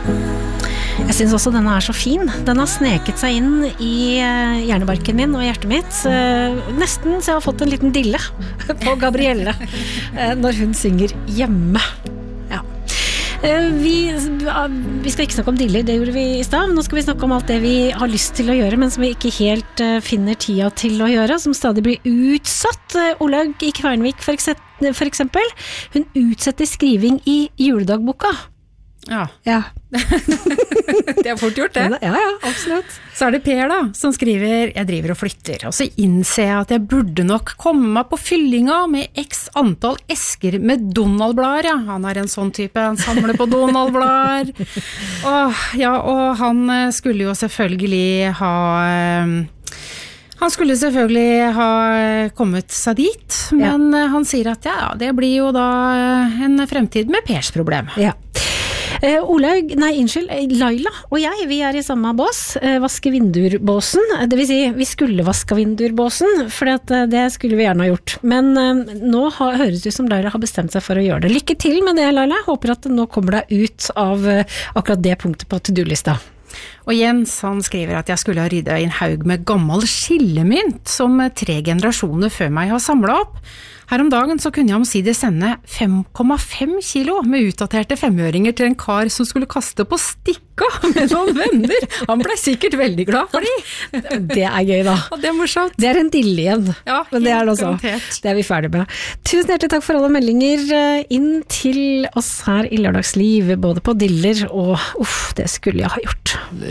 Jeg synes også denne så fin. Den har sneket seg inn i hjernebarken min og hjertet mitt. Nesten så jeg har fått en liten dille på Gabrielle når hun synger hjemme. Ja. Vi skal ikke snakke om diller, det gjorde vi i sted. Nå skal vi snakke om alt det vi har lyst til å gjøre, men som vi ikke helt finner tida til å gjøre, som stadig blir utsatt. Olaug i Kvernvik for eksempel, hun utsetter skriving i juledagboka. Ja. Det fort gjort det. Ja, absolutt. Så det Per da, som skriver, jeg driver og flytter, og så innser jeg at jeg burde nok komme meg på fyllinga med x antall esker med Donald-blader, ja. Han en sånn type, han samler på Donald-blader. Og han skulle jo selvfølgelig ha kommet seg dit, men han sier at det blir jo da en fremtid med Pers problem. Ja. Laila og jeg, vi i samme bås, vaske vindurbåsen, det vil si, vi skulle vaske vindurbåsen, for det skulle vi gjerne ha gjort, men nå høres det ut som Laila har bestemt seg for å gjøre det. Lykke til med det, Laila, håper at nå kommer deg ut av akkurat det punktet på to-do-lista. Og Jens, han skriver at jeg skulle ha ryddet i en haug med gammel skillemynt som 3 generasjoner før meg har samlet opp. Her om dagen så kunne jeg omsider sende 5,5 kilo med utdaterte 5-øringer til en kar som skulle kaste på stikka med noen venner. Han ble sikkert veldig glad for det. Det gøy da. Og det morsomt. Det en dille igjen, ja, men det det også. Det vi ferdig med. Tusen hjertelig takk for alle meldinger inn til oss her i Lørdagsliv, både på diller og det skulle jeg ha gjort.